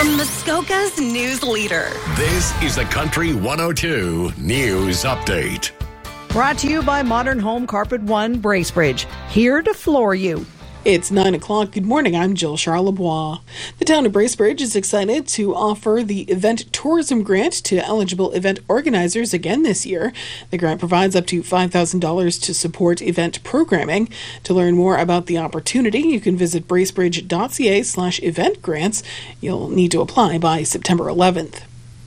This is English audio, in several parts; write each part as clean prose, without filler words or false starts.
From Muskoka's news leader. This is the Country 102 News Update. Brought to you by Modern Home Carpet One Bracebridge. Here to floor you. It's 9 o'clock. Good morning. I'm Jill Charlebois. The town of Bracebridge is excited to offer the Event Tourism Grant to eligible event organizers again this year. The grant provides up to $5,000 to support event programming. To learn more about the opportunity, you can visit bracebridge.ca/event grants. You'll need to apply by September 11th.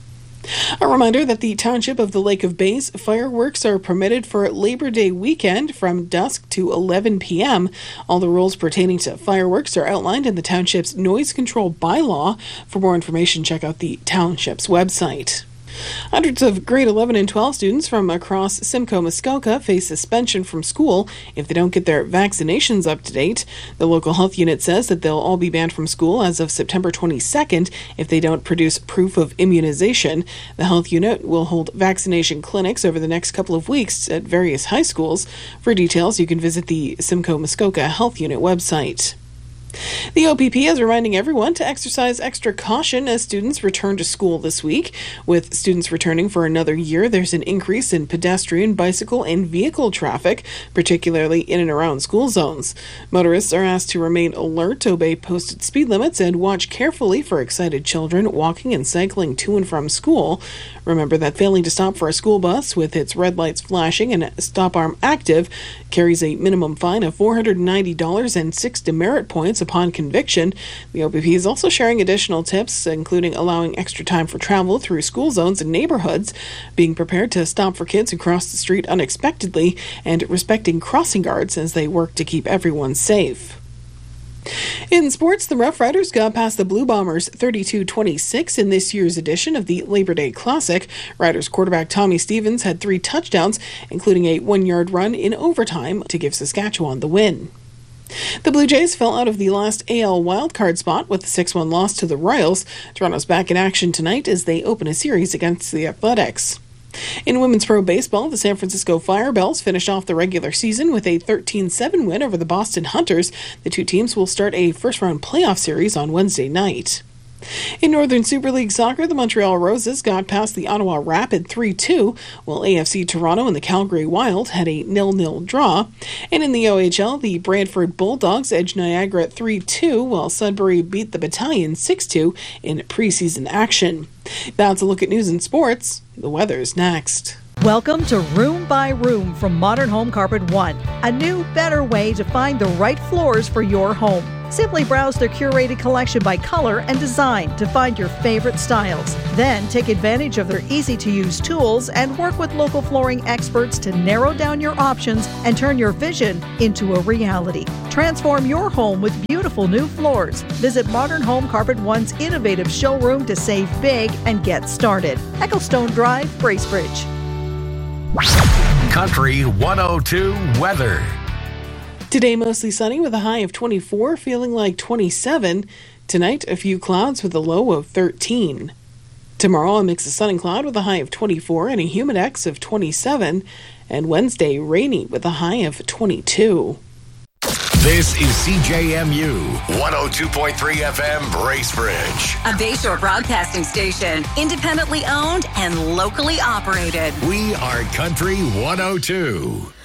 A reminder that the Township of the Lake of Bays fireworks are permitted for Labor Day weekend from dusk to 11 p.m. All the rules pertaining to fireworks are outlined in the Township's noise control bylaw. For more information, check out the Township's website. Hundreds of grade 11 and 12 students from across Simcoe Muskoka face suspension from school if they don't get their vaccinations up to date. The local health unit says that they'll all be banned from school as of September 22nd if they don't produce proof of immunization. The health unit will hold vaccination clinics over the next couple of weeks at various high schools. For details, you can visit the Simcoe Muskoka Health Unit website. The OPP is reminding everyone to exercise extra caution as students return to school this week. With students returning for another year, there's an increase in pedestrian, bicycle, and vehicle traffic, particularly in and around school zones. Motorists are asked to remain alert, obey posted speed limits, and watch carefully for excited children walking and cycling to and from school. Remember that failing to stop for a school bus with its red lights flashing and stop arm active carries a minimum fine of $490 and 6 demerit points upon conviction. The OPP is also sharing additional tips, including allowing extra time for travel through school zones and neighborhoods, being prepared to stop for kids who cross the street unexpectedly, and respecting crossing guards as they work to keep everyone safe. In sports, the Rough Riders got past the Blue Bombers 32-26 in this year's edition of the Labor Day Classic. Riders quarterback Tommy Stevens had 3 touchdowns, including a 1-yard run in overtime to give Saskatchewan the win. The Blue Jays fell out of the last AL wildcard spot with a 6-1 loss to the Royals. Toronto's back in action tonight as they open a series against the Athletics. In women's pro baseball, the San Francisco Firebells finished off the regular season with a 13-7 win over the Boston Hunters. The two teams will start a first-round playoff series on Wednesday night. In Northern Super League Soccer, the Montreal Roses got past the Ottawa Rapid 3-2, while AFC Toronto and the Calgary Wild had a 0-0 draw. And in the OHL, the Brantford Bulldogs edged Niagara 3-2, while Sudbury beat the Battalion 6-2 in preseason action. That's a look at news and sports. The weather's next. Welcome to Room by Room from Modern Home Carpet One, a new, better way to find the right floors for your home. Simply browse their curated collection by color and design to find your favorite styles. Then take advantage of their easy-to-use tools and work with local flooring experts to narrow down your options and turn your vision into a reality. Transform your home with beautiful new floors. Visit Modern Home Carpet One's innovative showroom to save big and get started. Ecclestone Drive, Bracebridge. Country 102 weather. Today, mostly sunny with a high of 24, feeling like 27. Tonight, a few clouds with a low of 13. Tomorrow, a mix of sun and cloud with a high of 24 and a humidex of 27. And Wednesday, rainy with a high of 22. This is CJMU 102.3 FM Bracebridge. A Bayshore broadcasting station, independently owned and locally operated. We are Country 102.